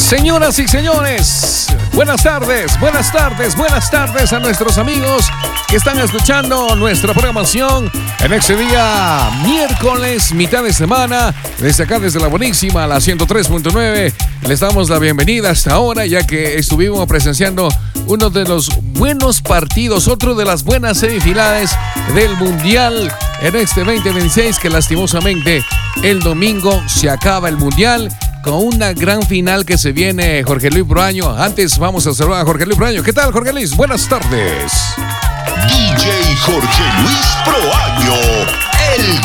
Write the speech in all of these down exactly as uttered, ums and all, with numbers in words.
Señoras y señores, buenas tardes, buenas tardes, buenas tardes a nuestros amigos que están escuchando nuestra programación en este día miércoles, mitad de semana, desde acá, desde la buenísima, la ciento tres punto nueve. Les damos la bienvenida hasta ahora, ya que estuvimos presenciando uno de los buenos partidos, otro de las buenas semifinales del Mundial en este veinte veintiséis, que lastimosamente el domingo se acaba el Mundial con una gran final que se viene. Jorge Luis Proaño, antes vamos a saludar a Jorge Luis Proaño. ¿Qué tal, Jorge Luis? Buenas tardes. D J Jorge Luis Proaño, el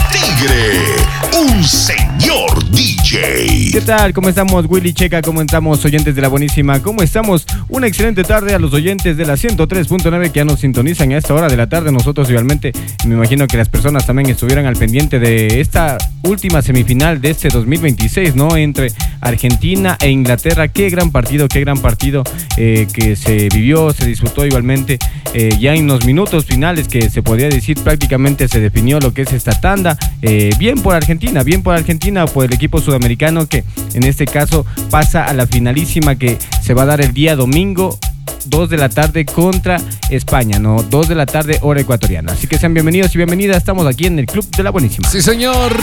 Tigre, un señor D J. ¿Qué tal? ¿Cómo estamos, Willy Checa? ¿Cómo estamos, oyentes de la buenísima? ¿Cómo estamos? Una excelente tarde a los oyentes de la ciento tres punto nueve que ya nos sintonizan a esta hora de la tarde. Nosotros igualmente, me imagino que las personas también estuvieran al pendiente de esta última semifinal de este dos mil veintiséis, ¿no? Entre Argentina e Inglaterra. Qué gran partido, qué gran partido eh, que se vivió, se disputó igualmente eh, ya en los minutos finales, que se podría decir prácticamente se definió lo que es esta tanda. Eh, bien por Argentina, bien por Argentina, por el equipo sudamericano, que en este caso pasa a la finalísima que se va a dar el día domingo, dos de la tarde contra España, ¿no? dos de la tarde hora ecuatoriana. Así que sean bienvenidos y bienvenidas, estamos aquí en el Club de la Buenísima. Sí, señor.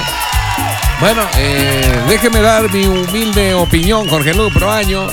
Bueno, eh, déjeme dar mi humilde opinión, Jorge Luis Proaño.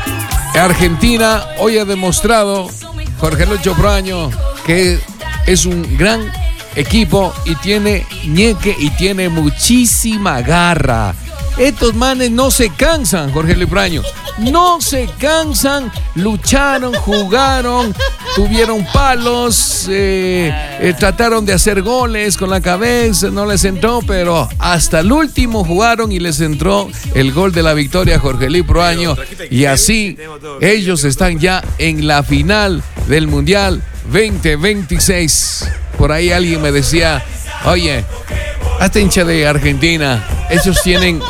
Argentina hoy ha demostrado, Jorge Luis Proaño, que es un gran equipo y tiene ñeque y tiene muchísima garra. Estos manes no se cansan, Jorge Luis Proaño. No se cansan, lucharon, jugaron, tuvieron palos, eh, eh, trataron de hacer goles con la cabeza, no les entró, pero hasta el último jugaron y les entró el gol de la victoria a Jorge Luis Proaño. Y así ellos están ya en la final del Mundial veinte veintiséis. Por ahí alguien me decía, oye, hasta hincha de Argentina, ellos tienen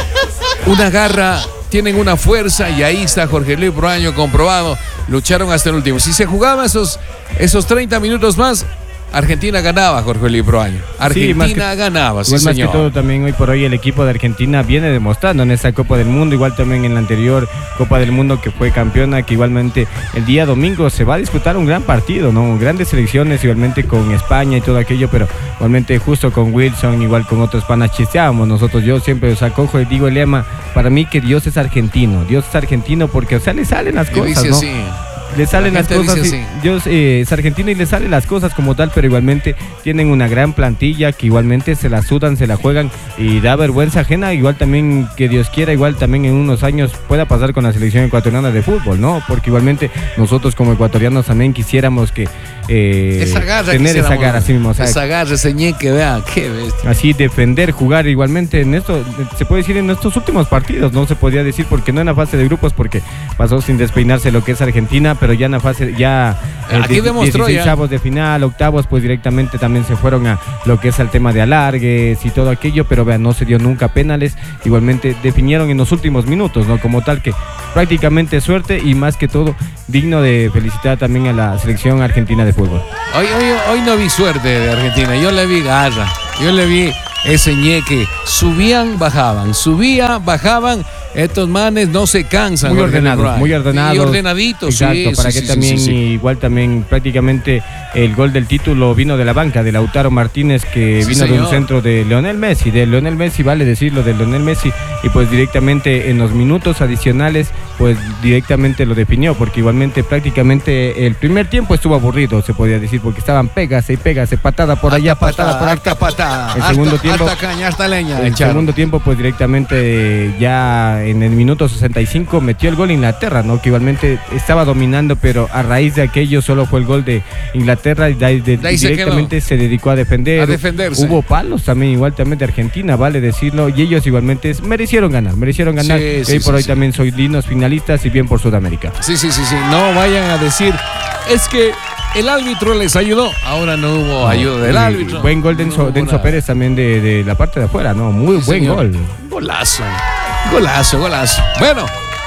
una garra, tienen una fuerza, y ahí está Jorge Luis Proaño comprobado. Lucharon hasta el último. Si se jugaba esos, esos treinta minutos más, Argentina ganaba, Jorge Luis Proaño. Argentina sí, que, ganaba, sí, igual señor. Más que todo, también hoy por hoy el equipo de Argentina viene demostrando en esta Copa del Mundo, igual también en la anterior Copa del Mundo que fue campeona, que igualmente el día domingo se va a disputar un gran partido, ¿no? Grandes selecciones, igualmente con España y todo aquello, pero igualmente justo con Wilson, igual con otros panas chisteábamos nosotros. Yo siempre, o sea, cojo y digo el lema, para mí que Dios es argentino, Dios es argentino porque, o sea, le salen las cosas, dice ¿no? Así. Le salen las cosas, y, Dios eh, es argentino y le salen las cosas como tal, pero igualmente tienen una gran plantilla que igualmente se la sudan, se la juegan y da vergüenza ajena. Igual también que Dios quiera, igual también en unos años pueda pasar con la selección ecuatoriana de fútbol, ¿no? Porque igualmente nosotros como ecuatorianos también quisiéramos que eh, esa garra, tener esa garra así mismo, o sea, esa garra, ese ñeque, vea, qué bestia. Así defender, jugar igualmente en esto, se puede decir en estos últimos partidos, no se podría decir porque no en la fase de grupos, porque pasó sin despeinarse lo que es Argentina, pero ya en la fase ya eh, aquí demostró dieciséis avos de final, octavos, pues directamente también se fueron a lo que es el tema de alargues y todo aquello, pero vean, no se dio nunca penales, igualmente definieron en los últimos minutos, ¿no? Como tal que prácticamente suerte y más que todo digno de felicitar también a la selección argentina de fútbol. Hoy, hoy, hoy no vi suerte de Argentina, yo le vi garra, yo le vi ese ñeque, subían, bajaban, subían, bajaban. Estos manes no se cansan. Muy ordenados, muy ordenados. Y ordenaditos, exacto, sí. Para sí, que sí, también, sí, sí. igual también prácticamente el gol del título vino de la banca, de Lautaro Martínez, que sí, vino señor. de un centro de Lionel Messi, de Lionel Messi, vale decirlo, de Lionel Messi, y pues directamente en los minutos adicionales, pues directamente lo definió, porque igualmente prácticamente el primer tiempo estuvo aburrido, se podía decir, porque estaban pégase y pégase, patada por allá, hasta patada, por acá, patada. El segundo tiempo, hasta caña, hasta leña. el segundo tiempo, pues directamente ya en el minuto sesenta y cinco metió el gol Inglaterra, ¿no? Que igualmente estaba dominando, pero a raíz de aquello solo fue el gol de Inglaterra y de ahí, de, de ahí directamente se, se dedicó a defender. A defenderse. Hubo palos también, igual también de Argentina, vale decirlo, y ellos igualmente merecieron ganar, merecieron ganar. Sí, y sí, hoy por sí, hoy sí. también soy lindos finalistas y bien por Sudamérica. Sí, sí, sí, sí. No vayan a decir, es que el árbitro les ayudó. Ahora no hubo no, ayuda del árbitro. Buen gol de Enzo, no de Enzo Pérez también de, de la parte de afuera, ¿no? Muy sí, buen señor. gol. Golazo, golazo, golazo. Bueno,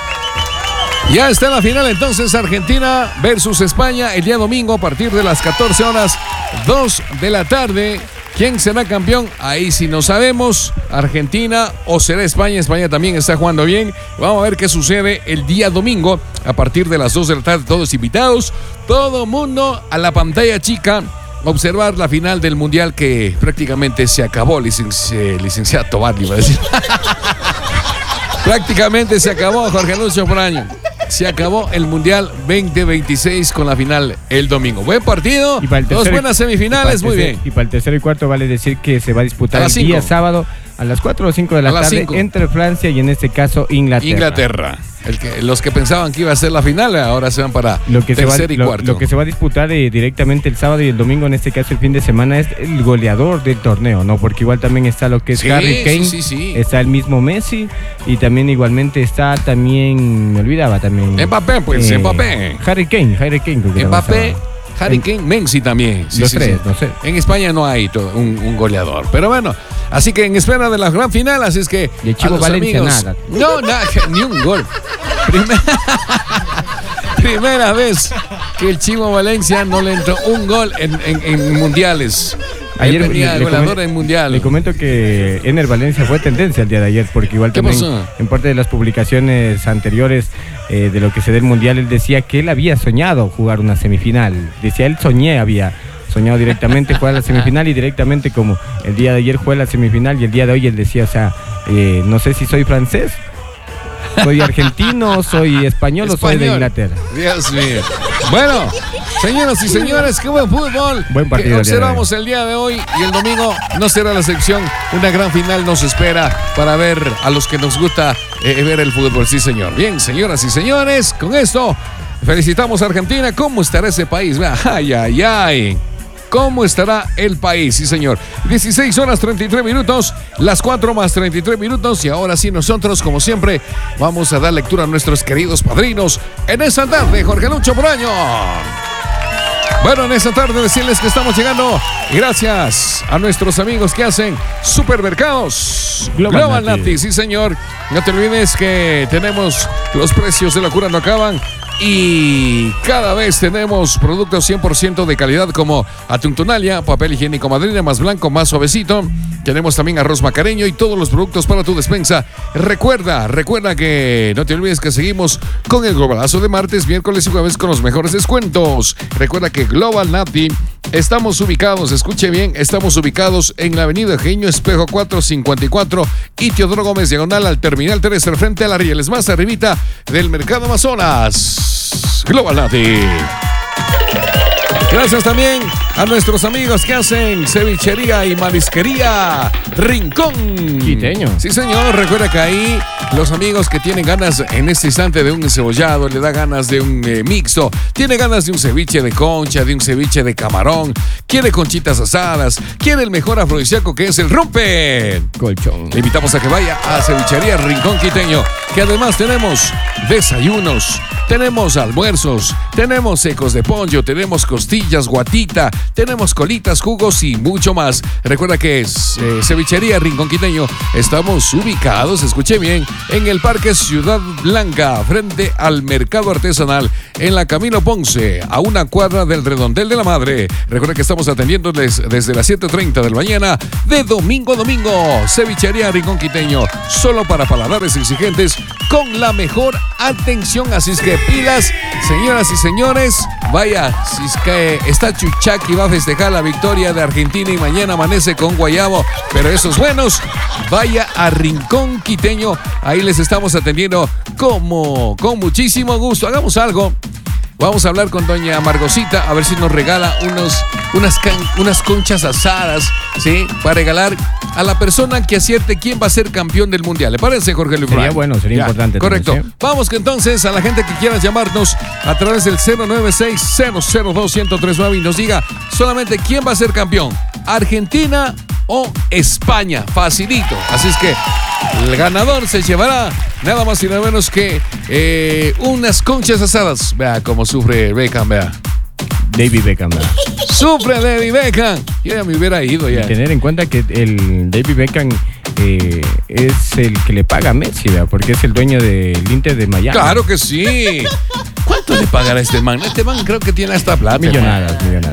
ya está en la final entonces Argentina versus España el día domingo a partir de las catorce horas, dos de la tarde. ¿Quién será campeón? Ahí sí no sabemos. Argentina o será España. España también está jugando bien. Vamos a ver qué sucede el día domingo a partir de las dos de la tarde. Todos invitados, todo mundo a la pantalla chica. Observar la final del mundial que prácticamente se acabó, licenci- licenciado Tobar, iba a decir. Prácticamente se acabó, Jorge Lucho Proaño. Se acabó el Mundial veinte veintiséis con la final el domingo. Buen partido, Y para el dos tercero- buenas semifinales, muy tercer- bien. Y para el tercero y cuarto vale decir que se va a disputar A el las día cinco. sábado a las cuatro o cinco de la A las tarde cinco. entre Francia y en este caso Inglaterra. Inglaterra. El que, los que pensaban que iba a ser la final, ahora se van para Lo que, se va, tercer y lo, cuarto. lo que se va a disputar eh, directamente el sábado y el domingo, en este caso el fin de semana, es el goleador del torneo, ¿no? Porque igual también está lo que es Sí, Harry Kane, sí, sí, sí. está el mismo Messi y también igualmente está también, me olvidaba también. Mbappé, pues, Mbappé. Harry Kane, Harry Kane. creo que era Mbappé, más abajo. Harry Kane, Messi también. Sí, Los sí, tres, sí. no sé. En España no hay todo, un, un goleador. Pero bueno, así que en espera de la gran final, así es que. Y el Chivo a los Valencia amigos- nada. No, nada, ni un gol. Primera, primera vez que el Chivo Valencia no le entró un gol en, en- en mundiales. Ayer Ayer venía le- le goleador comen- en mundial. Le comento que Ener Valencia fue tendencia el día de ayer, porque igual ¿Qué también pasó? en parte de las publicaciones anteriores eh, de lo que se dé el mundial, él decía que él había soñado jugar una semifinal. Decía, él soñé, había soñado directamente jugar la semifinal y directamente como el día de ayer fue la semifinal y el día de hoy él decía, o sea, eh, no sé si soy francés, soy argentino, soy español, o soy de Español. Inglaterra. Dios mío. Bueno, señoras y señores, qué buen fútbol. Buen partido que el día de observamos el día de hoy y el domingo no será la excepción. Una gran final nos espera para ver a los que nos gusta eh, ver el fútbol. Sí, señor. Bien, señoras y señores, con esto felicitamos a Argentina. ¿Cómo estará ese país? Vea, ay, ay, ay. ¿Cómo estará el país? Sí, señor. dieciséis horas treinta y tres minutos, las cuatro más treinta y tres minutos. Y ahora sí, nosotros, como siempre, vamos a dar lectura a nuestros queridos padrinos en esta tarde. Jorge Lucho Proaño. Bueno, en esta tarde decirles que estamos llegando gracias a nuestros amigos que hacen supermercados Global Global Nati. Nati. Sí, señor. No te olvides que tenemos los precios de locura no acaban. Y cada vez tenemos productos cien por ciento de calidad como atún Tunalia, papel higiénico Madrina, más blanco, más suavecito. Tenemos también arroz macareño y todos los productos para tu despensa. Recuerda, recuerda que no te olvides que seguimos con el globalazo de martes, miércoles y jueves con los mejores descuentos. Recuerda que Global Nati, estamos ubicados, escuche bien, estamos ubicados en la avenida Eugenio Espejo cuatrocientos cincuenta y cuatro y Teodoro Gómez, diagonal al terminal terrestre frente a la Rieles, más arribita del Mercado Amazonas. Global Nati. Gracias también a nuestros amigos que hacen cevichería y marisquería Rincón Quiteño. Sí, señor. Recuerda que ahí los amigos que tienen ganas en este instante de un encebollado, le da ganas de un eh, mixto, tiene ganas de un ceviche de concha, de un ceviche de camarón, quiere conchitas asadas, quiere el mejor afrodisíaco que es el rompen. Colchón. Le invitamos a que vaya a Cevichería Rincón Quiteño, que además tenemos desayunos, tenemos almuerzos, tenemos secos de pollo, tenemos costillas, guatita, tenemos colitas, jugos y mucho más. Recuerda que es eh, Cevichería Rincón Quiteño. Estamos ubicados, escuche bien, en el Parque Ciudad Blanca, frente al Mercado Artesanal, en la Camilo Ponce, a una cuadra del Redondel de la Madre. Recuerda que estamos atendiéndoles desde las siete treinta de la mañana, de domingo a domingo. Cevichería Rincón Quiteño, solo para paladares exigentes, con la mejor atención. Así es que pilas, señoras y señores, vaya, si es que está Chuchaki va a festejar la victoria de Argentina y mañana amanece con guayabo, pero esos buenos, vaya a Rincón Quiteño, ahí les estamos atendiendo como con muchísimo gusto. Hagamos algo. Vamos a hablar con doña Margosita a ver si nos regala unos, unas, can, unas conchas asadas, ¿sí? Para regalar a la persona que acierte quién va a ser campeón del mundial. ¿Le parece, Jorge Luis? Sería bueno, sería importante. Correcto. También, ¿sí? Vamos que entonces a la gente que quiera llamarnos a través del cero nueve seis, cero cero dos, uno cero tres nueve y nos diga solamente quién va a ser campeón, Argentina o España. Facilito. Así es que el ganador se llevará nada más y nada menos que eh, unas conchas asadas. Vea cómo sufre Beckham, vea. David Beckham. ¿verdad? Sufre David Beckham. Yo ya me hubiera ido ya. Y tener en cuenta que el David Beckham eh, es el que le paga a Messi, ¿verdad? Porque es el dueño del Inter de Miami. Claro que sí. ¿Cuánto le pagará este man? Este man creo que tiene hasta plata. Millonadas, millonadas.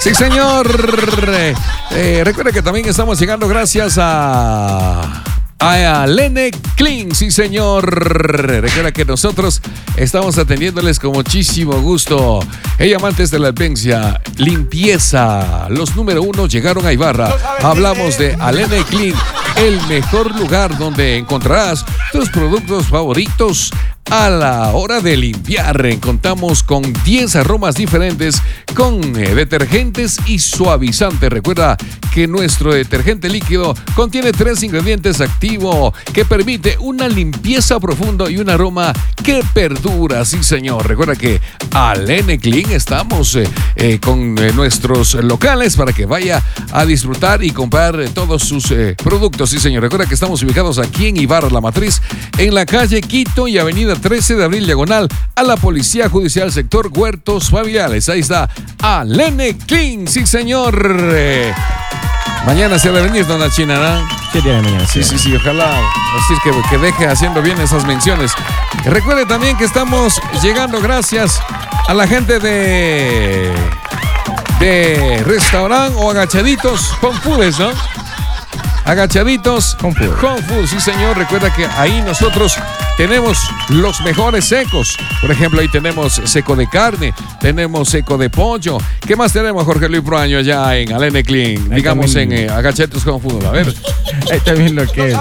Sí, señor. Eh, eh, recuerda que también estamos llegando gracias a... a Alene Clean, sí señor. Recuerda que nosotros estamos atendiéndoles con muchísimo gusto. Hey, amantes de la limpieza, limpieza, los número uno llegaron a Ibarra. Hablamos de Alene Clean, el mejor lugar donde encontrarás tus productos favoritos a la hora de limpiar. Contamos con diez aromas diferentes, con eh, detergentes y suavizantes. Recuerda que nuestro detergente líquido contiene tres ingredientes activos que permite una limpieza profunda y un aroma que perdura. Sí, señor. Recuerda que Alene Clean estamos eh, eh, con eh, nuestros locales para que vaya a disfrutar y comprar eh, todos sus eh, productos. Sí, señor. Recuerda que estamos ubicados aquí en Ibarra, La Matriz, en la calle Quito y avenida trece de abril, diagonal a la Policía Judicial, sector Huertos Familiares. Ahí está Alene Clean, sí señor. Eh, mañana se ha de venir, dona China, ¿no? Sí, día de mañana. Sí, sí, sí, ojalá así que, que deje haciendo bien esas menciones. Recuerde también que estamos llegando gracias a la gente de de restaurante o agachaditos con Foods, ¿no? Agachaditos con Food. Con Food, sí señor. Recuerda que ahí nosotros tenemos los mejores secos. Por ejemplo, ahí tenemos seco de carne, tenemos seco de pollo. ¿Qué más tenemos, Jorge Luis Proaño, allá en Alene Clean? Ahí digamos también, en eh, Agachaditos con Food. A ver. Ahí también lo que es.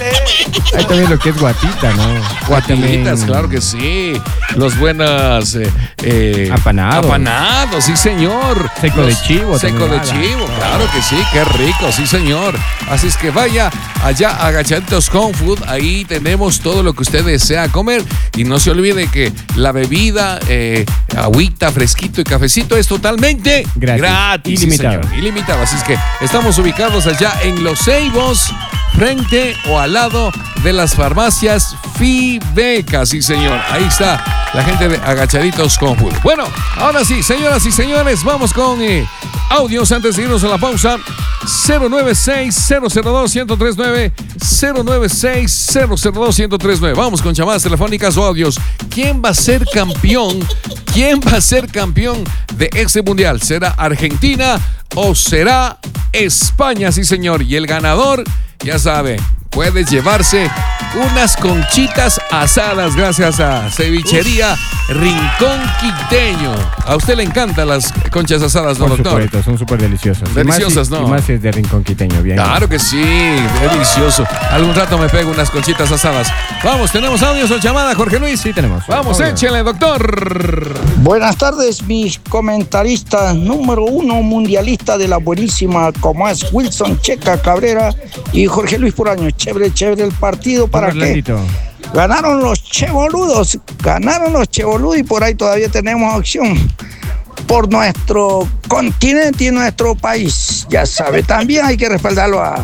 Ahí también lo que es guatita, ¿no? Guatitas, también, claro que sí. Los buenos eh, eh, apanados. Apanados, sí señor. Seco los, de chivo. Seco de chivo, claro que sí, qué rico, sí señor. Así es que vaya allá a Agachaditos con Food. Ahí tenemos todo lo que usted desea comer. Y no se olvide que la bebida, eh, agüita, fresquito y cafecito es totalmente gratis. gratis Ilimitado. Sí, ilimitado. Así es que estamos ubicados allá en Los Ceibos, frente o al lado de las farmacias Fibeca, sí señor. Ahí está la gente de Agachaditos con Food. Bueno, ahora sí, señoras y señores, vamos con eh, audios antes de irnos a la pausa. cero nueve seis, cero cero dos, uno cero tres nueve, cero nueve seis, cero cero dos, uno tres nueve. Vamos con llamadas telefónicas o audios. ¿Quién va a ser campeón? ¿Quién va a ser campeón de este mundial? ¿Será Argentina o será España? Sí, señor. Y el ganador, ya sabe, puede llevarse unas conchitas asadas gracias a Cevichería Rincón Quiteño. A usted le encantan las conchas asadas, ¿no, Por doctor? supuesto, son súper deliciosas. Deliciosas, y más, ¿no? Y más si es de Rincón Quiteño, bien. Claro que sí, delicioso. Algún rato me pego unas conchitas asadas. Vamos, ¿tenemos audios o llamada, Jorge Luis? Sí, tenemos. Vamos, Audio. échele, doctor. Buenas tardes, mis comentaristas. Número uno mundialista de la buenísima, como es Wilson Checa Cabrera y Jorge Luis Proaño. Chévere, chévere el partido. ¿Para qué? Ganaron los cheboludos, ganaron los cheboludos y por ahí todavía tenemos opción por nuestro continente y nuestro país. Ya sabe, también hay que respaldarlo a,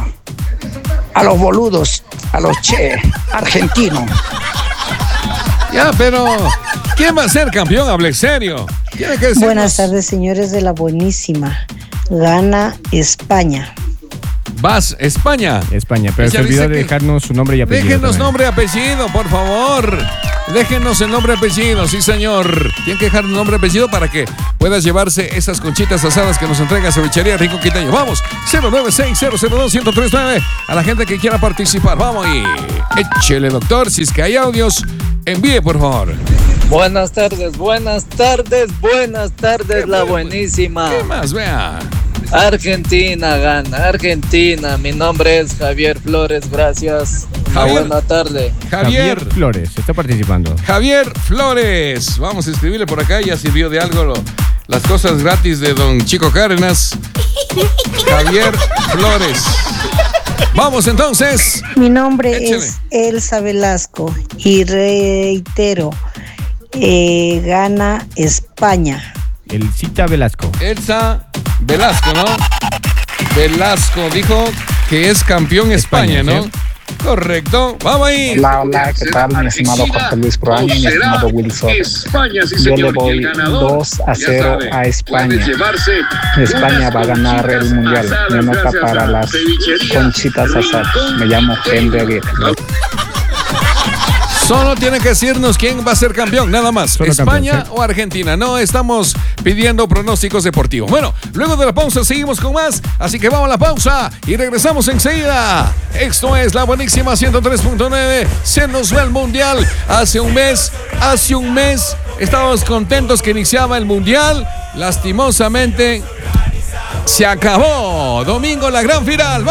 a los boludos, a los che argentinos. Ya, pero ¿quién va a ser campeón? Hable serio. Tiene que Buenas tardes, señores de la buenísima. Gana España. Vas, España. España, pero se olvidó de dejarnos su nombre y apellido. Déjenos también. nombre y apellido, por favor. Déjenos el nombre y apellido, sí señor. Tienen que dejar un nombre y apellido para que puedas llevarse esas conchitas asadas que nos entrega Cevichería Rincón Quiteño. Vamos, cero nueve seis, cero cero dos, uno tres nueve. A la gente que quiera participar, vamos y échele, doctor. Si es que hay audios, envíe, por favor. Buenas tardes, buenas tardes, buenas tardes, la buenísima. ¿Qué más? Vea. Argentina gana, Argentina. Mi nombre es Javier Flores, gracias. Javier. Buena tarde. Javier. Javier Flores, está participando. Javier Flores. Vamos a escribirle por acá, ya sirvió de algo lo, las cosas gratis de don Chico Cárdenas. Javier Flores. Vamos entonces. Mi nombre Échale. es Elsa Velasco y reitero, eh, gana España. El Cita Velasco. Elsa Velasco, ¿no? Velasco dijo que es campeón España, España, ¿no? ¿sí? Correcto, vamos ahí. Hola, hola, ¿qué tal? Mi estimado Jorge Luis Proaño y mi estimado Willy Soto. Yo le doy dos a cero a España. España va a ganar el mundial. Me nota para las conchitas asadas. Me llamo Henry Aguirre. Solo tienen que decirnos quién va a ser campeón, nada más. Solo España campeón, sí. o Argentina. No estamos pidiendo pronósticos deportivos. Bueno, luego de la pausa seguimos con más. Así que vamos a la pausa y regresamos enseguida. Esto es la buenísima ciento tres punto nueve. Se nos va el mundial. Hace un mes, hace un mes estábamos contentos que iniciaba el mundial. Lastimosamente se acabó. Domingo la gran final.